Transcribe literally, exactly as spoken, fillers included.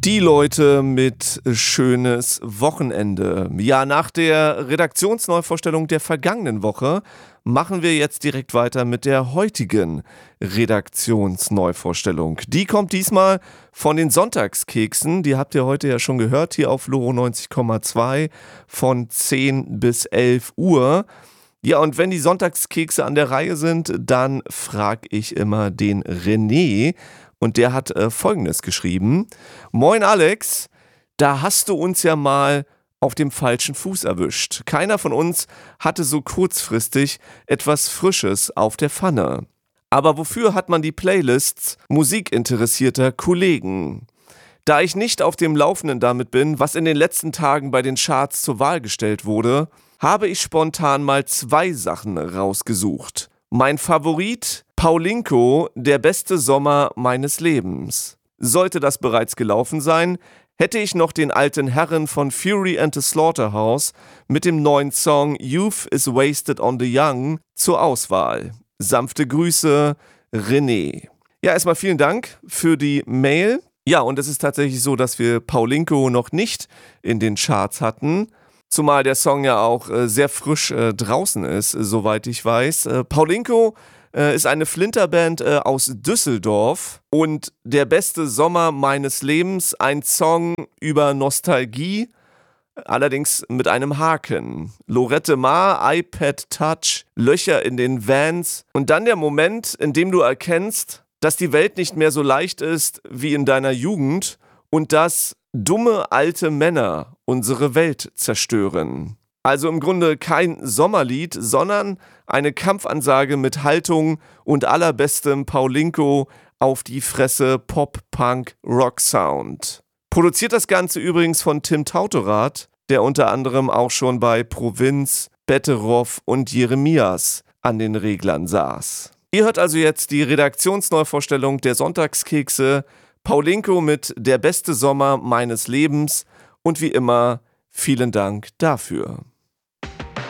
Die Leute mit schönes Wochenende. Ja, nach der Redaktionsneuvorstellung der vergangenen Woche machen wir jetzt direkt weiter mit der heutigen Redaktionsneuvorstellung. Die kommt diesmal von den Sonntagskeksen. Die habt ihr heute ja schon gehört, hier auf Loro neunzig Komma zwei von zehn bis elf Uhr. Ja, und wenn die Sonntagskekse an der Reihe sind, dann frage ich immer den René. Und der hat äh, Folgendes geschrieben. Moin Alex, da hast du uns ja mal auf dem falschen Fuß erwischt. Keiner von uns hatte so kurzfristig etwas Frisches auf der Pfanne. Aber wofür hat man die Playlists musikinteressierter Kollegen? Da ich nicht auf dem Laufenden damit bin, was in den letzten Tagen bei den Charts zur Wahl gestellt wurde, habe ich spontan mal zwei Sachen rausgesucht. Mein Favorit, Paulinko, der beste Sommer meines Lebens. Sollte das bereits gelaufen sein, hätte ich noch den alten Herren von Fury and the Slaughterhouse mit dem neuen Song Youth is Wasted on the Young zur Auswahl. Sanfte Grüße, René. Ja, erstmal vielen Dank für die Mail. Ja, und es ist tatsächlich so, dass wir Paulinko noch nicht in den Charts hatten. Zumal der Song ja auch äh, sehr frisch äh, draußen ist, äh, soweit ich weiß. Äh, Paulinko äh, ist eine Flinterband äh, aus Düsseldorf und der beste Sommer meines Lebens, ein Song über Nostalgie, allerdings mit einem Haken. Lorette Mar, iPad Touch, Löcher in den Vans und dann der Moment, in dem du erkennst, dass die Welt nicht mehr so leicht ist wie in deiner Jugend und dass dumme alte Männer unsere Welt zerstören. Also im Grunde kein Sommerlied, sondern eine Kampfansage mit Haltung und allerbestem Paulinko auf die Fresse Pop-Punk-Rock-Sound. Produziert das Ganze übrigens von Tim Tautorath, der unter anderem auch schon bei Provinz, Betteroff und Jeremias an den Reglern saß. Ihr hört also jetzt die Redaktionsneuvorstellung der Sonntagskekse, Paulinko mit Der beste Sommer meines Lebens und wie immer vielen Dank dafür.